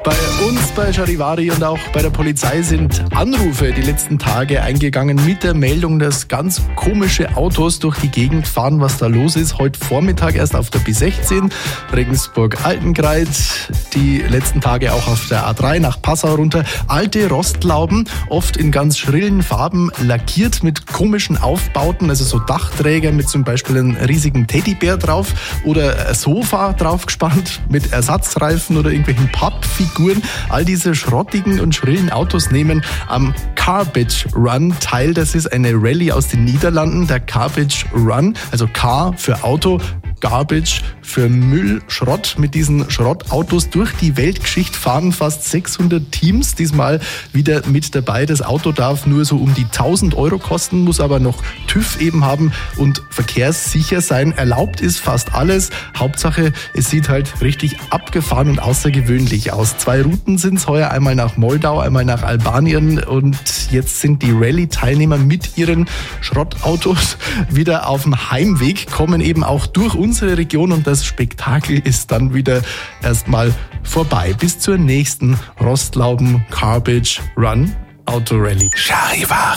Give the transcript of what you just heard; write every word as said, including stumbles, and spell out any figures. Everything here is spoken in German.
Bei uns bei Charivari und auch bei der Polizei sind Anrufe die letzten Tage eingegangen mit der Meldung, dass ganz komische Autos durch die Gegend fahren. Was da los ist, heute Vormittag erst auf der B sechzehn, Regensburg-Altenkreuz, die letzten Tage auch auf der A drei nach Passau runter. Alte Rostlauben, oft in ganz schrillen Farben, lackiert mit komischen Aufbauten, also so Dachträger mit zum Beispiel einem riesigen Teddybär drauf oder ein Sofa draufgespannt mit Ersatzreifen oder irgendwelchen Pappfiguren. All diese schrottigen und schrillen Autos nehmen am Garbage Run teil. Das ist eine Rallye aus den Niederlanden, der Garbage Run, also Car für Auto, Garbage für Müll, Schrott. Mit diesen Schrottautos durch die Weltgeschichte fahren fast sechshundert Teams diesmal wieder mit dabei. Das Auto darf nur so um die tausend Euro kosten, muss aber noch TÜV eben haben und verkehrssicher sein. Erlaubt ist fast alles. Hauptsache, es sieht halt richtig abgefahren und außergewöhnlich aus. Zwei Routen sind es heuer, einmal nach Moldau, einmal nach Albanien, und jetzt sind die Rallye-Teilnehmer mit ihren Schrottautos wieder auf dem Heimweg, kommen eben auch durch unsere Region, und das Spektakel ist dann wieder erstmal vorbei. Bis zur nächsten Rostlauben Garbage Run Autorallye. Charivari.